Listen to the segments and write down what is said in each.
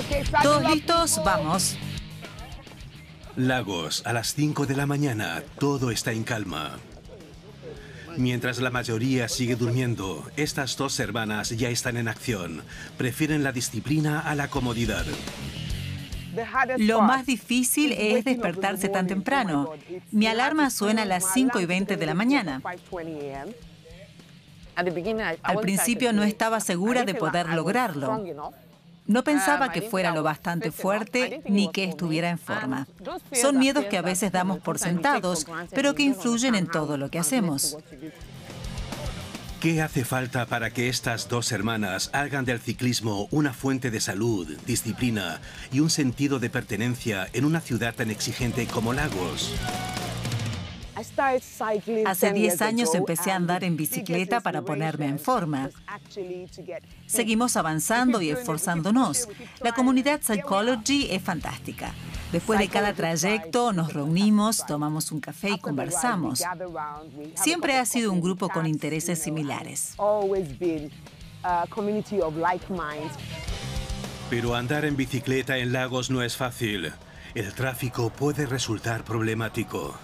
¿Todos listos? Vamos. Lagos, a las 5 de la mañana, todo está en calma. Mientras la mayoría sigue durmiendo, estas dos hermanas ya están en acción. Prefieren la disciplina a la comodidad. Lo más difícil es despertarse tan temprano. Mi alarma suena a las 5:20 de la mañana. Al principio no estaba segura de poder lograrlo. No pensaba que fuera lo bastante fuerte ni que estuviera en forma. Son miedos que a veces damos por sentados, pero que influyen en todo lo que hacemos. ¿Qué hace falta para que estas dos hermanas hagan del ciclismo una fuente de salud, disciplina y un sentido de pertenencia en una ciudad tan exigente como Lagos? Hace 10 años empecé a andar en bicicleta para ponerme en forma. Seguimos avanzando y esforzándonos. La comunidad Psychology es fantástica. Después de cada trayecto nos reunimos, tomamos un café y conversamos. Siempre ha sido un grupo con intereses similares. Pero andar en bicicleta en Lagos no es fácil. El tráfico puede resultar problemático.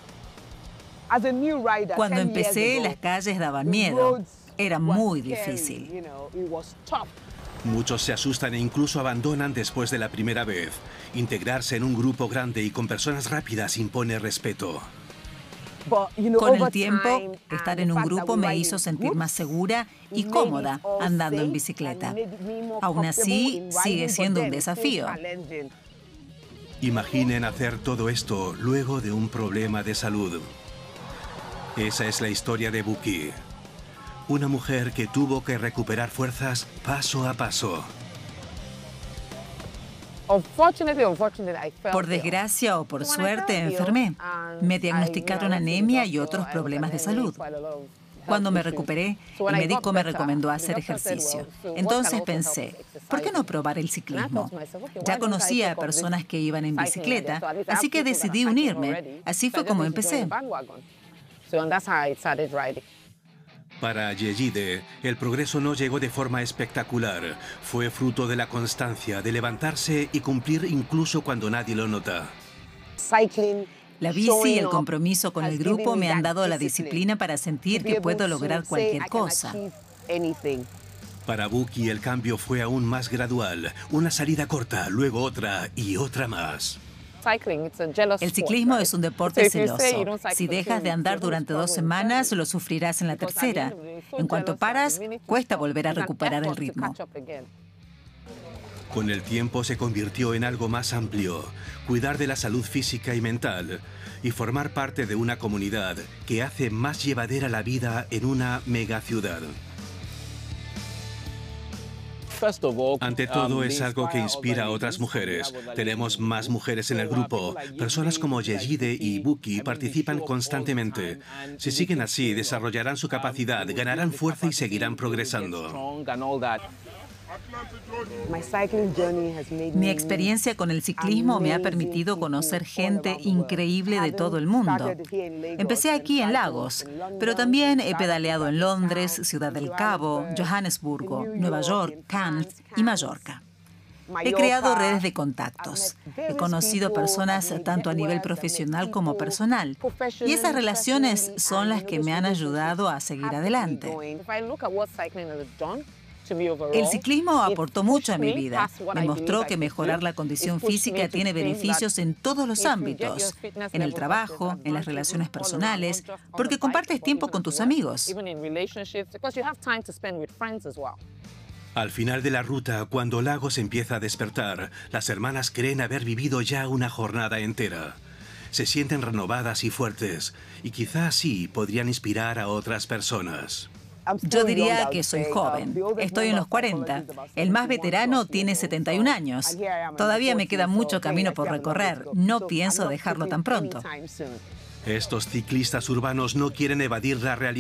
Cuando empecé, las calles daban miedo. Era muy difícil. Muchos se asustan e incluso abandonan después de la primera vez. Integrarse en un grupo grande y con personas rápidas impone respeto. Con el tiempo, estar en un grupo me hizo sentir más segura y cómoda andando en bicicleta. Aún así, sigue siendo un desafío. Imaginen hacer todo esto luego de un problema de salud. Esa es la historia de Buki, una mujer que tuvo que recuperar fuerzas paso a paso. Por desgracia o por suerte, enfermé. Me diagnosticaron anemia y otros problemas de salud. Cuando me recuperé, el médico me recomendó hacer ejercicio. Entonces pensé, ¿por qué no probar el ciclismo? Ya conocía a personas que iban en bicicleta, así que decidí unirme. Así fue como empecé. Para Yejide, el progreso no llegó de forma espectacular. Fue fruto de la constancia, de levantarse y cumplir incluso cuando nadie lo nota. La bici y el compromiso con el grupo me han dado la disciplina para sentir que puedo lograr cualquier cosa. Para Buki, el cambio fue aún más gradual. Una salida corta, luego otra y otra más. El ciclismo es un deporte celoso. Si dejas de andar durante 2 semanas, lo sufrirás en la tercera. En cuanto paras, cuesta volver a recuperar el ritmo. Con el tiempo se convirtió en algo más amplio. Cuidar de la salud física y mental y formar parte de una comunidad que hace más llevadera la vida en una megaciudad. Ante todo, es algo que inspira a otras mujeres. Tenemos más mujeres en el grupo. Personas como Yejide y Buki participan constantemente. Si siguen así, desarrollarán su capacidad, ganarán fuerza y seguirán progresando. Mi experiencia con el ciclismo me ha permitido conocer gente increíble de todo el mundo. Empecé aquí en Lagos, pero también he pedaleado en Londres, Ciudad del Cabo, Johannesburgo, Nueva York, Cannes y Mallorca. He creado redes de contactos. He conocido personas tanto a nivel profesional como personal. Y esas relaciones son las que me han ayudado a seguir adelante. El ciclismo aportó mucho a mi vida. Me mostró que mejorar la condición física tiene beneficios en todos los ámbitos. En el trabajo, en las relaciones personales, porque compartes tiempo con tus amigos. Al final de la ruta, cuando Lagos empieza a despertar, las hermanas creen haber vivido ya una jornada entera. Se sienten renovadas y fuertes, y quizá así podrían inspirar a otras personas. Yo diría que soy joven. Estoy en los 40. El más veterano tiene 71 años. Todavía me queda mucho camino por recorrer. No pienso dejarlo tan pronto. Estos ciclistas urbanos no quieren evadir la realidad.